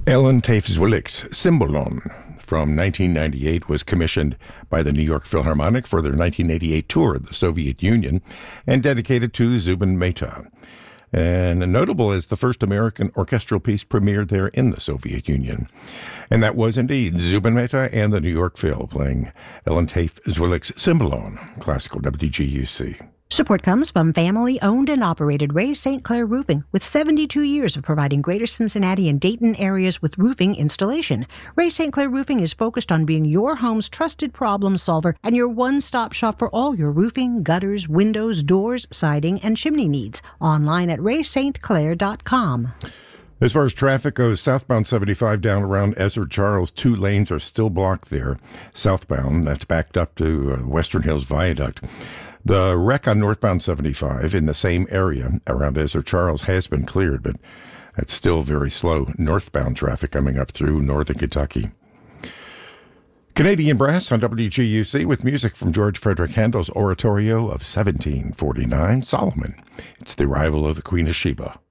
Ellen Tafe-Zwillik's Cymbalon from 1998 was commissioned by the New York Philharmonic for their 1988 tour of the Soviet Union and dedicated to Zubin Mehta. And notable as the first American orchestral piece premiered there in the Soviet Union. And that was indeed Zubin Mehta and the New York Phil playing Ellen Tafe-Zwillik's Cymbalon, classical WGUC. Support comes from family-owned and operated Ray St. Clair Roofing, with 72 years of providing Greater Cincinnati and Dayton areas with roofing installation. Ray St. Clair Roofing is focused on being your home's trusted problem solver and your one-stop shop for all your roofing, gutters, windows, doors, siding, and chimney needs. Online at raystclair.com. As far as traffic goes, southbound 75 down around Ezra Charles, 2 lanes are still blocked there. Southbound, that's backed up to Western Hills Viaduct. The wreck on northbound 75 in the same area around Ezra Charles has been cleared, but that's still very slow northbound traffic coming up through northern Kentucky. Canadian Brass on WGUC with music from George Frederick Handel's oratorio of 1749, Solomon. It's the arrival of the Queen of Sheba.